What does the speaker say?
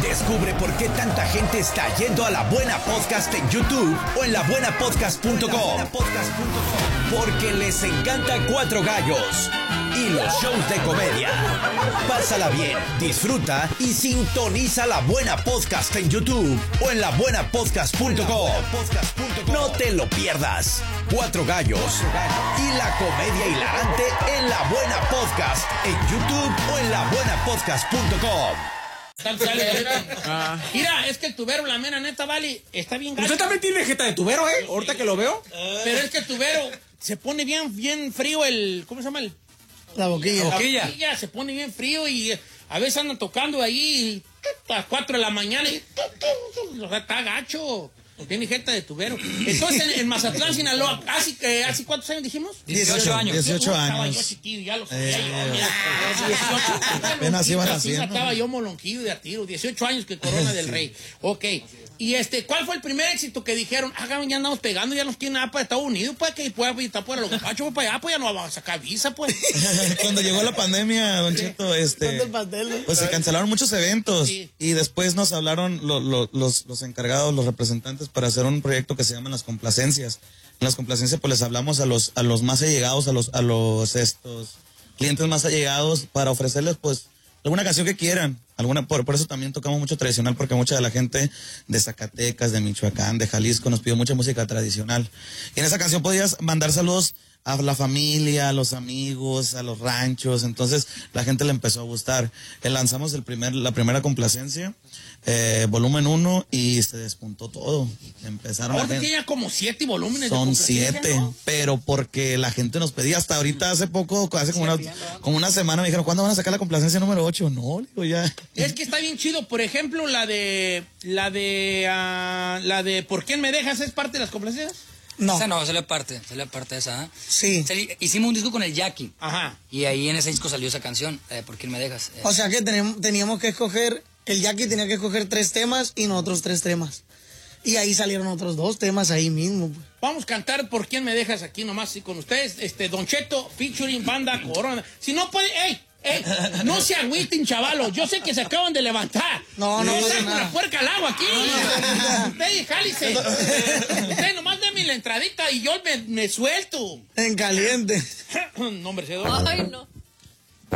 Descubre por qué tanta gente está yendo a La Buena Podcast en YouTube o en labuenapodcast.com. Porque les encanta Cuatro Gallos y los shows de comedia. Pásala bien, disfruta y sintoniza La Buena Podcast en YouTube o en labuenapodcast.com. No te lo pierdas. Cuatro Gallos y la comedia hilarante en La Buena Podcast en YouTube o en labuenapodcast.com. Mira, es que el tubero, la mera neta, vale, está bien gacho. Usted también tiene jeta de tubero, ahorita que lo veo. Pero es que el tubero se pone bien frío el... ¿Cómo se llama? La boquilla. La boquilla se pone bien frío y a veces andan tocando ahí a las 4 de la mañana y... O sea, está gacho. Tiene jeta de tubero. Entonces, en Mazatlán, Sinaloa, ¿hace cuántos años dijimos? 18 años. 18 años. Estaba yo chiquillo, ya lo sabía. 18. Apenas iban haciendo. Estaba yo molonquillo de a tiro. 18 años que Corona del Rey. Ok. Y ¿cuál fue el primer éxito que dijeron? Ya andamos pegando, ya nos tienen nada para Estados Unidos, pues, que pueda estar fuera los cachos, pues, para allá, pues, ya no vamos a sacar visa, pues. Cuando llegó la pandemia, Don Cheto, pues se cancelaron muchos eventos. Sí. Y después nos hablaron los encargados, los representantes, para hacer un proyecto que se llama Las Complacencias. En Las Complacencias, pues, les hablamos a los más allegados, a los clientes más allegados, para ofrecerles, pues, alguna canción que quieran. Por eso también tocamos mucho tradicional, porque mucha de la gente de Zacatecas, de Michoacán, de Jalisco nos pidió mucha música tradicional. Y en esa canción podías mandar saludos a la familia, a los amigos, a los ranchos. Entonces la gente le empezó a gustar. Lanzamos la primera complacencia, volumen 1, y se despuntó todo. Empezaron Ahora tenía como 7 volúmenes. Son de 7, ¿no? pero porque la gente nos pedía. Hasta ahorita, hace como una semana, me dijeron, ¿cuándo van a sacar la complacencia número 8? No, digo, ya. Es que está bien chido. Por ejemplo, la de ¿Por quién me dejas? ¿Es parte de las complacencias? No. Esa no, sale parte de esa, ¿eh? Sí. Hicimos un disco con el Jackie. Ajá. Y ahí en ese disco salió esa canción, ¿Por quién me dejas? O sea que teníamos que escoger, el Jackie tenía que escoger 3 temas y nosotros 3 temas. Y ahí salieron otros 2 temas ahí mismo. Pues. Vamos a cantar ¿Por quién me dejas? Aquí nomás y con ustedes, Don Cheto, featuring Banda Corona. Si no puede, ¡ey! No se agüiten, chavalos. Yo sé que se acaban de levantar. No saco una puerca al agua aquí. Usted, jálice. Usted nomás déme la entradita y yo me suelto. En caliente. No, hombre, Ay, no.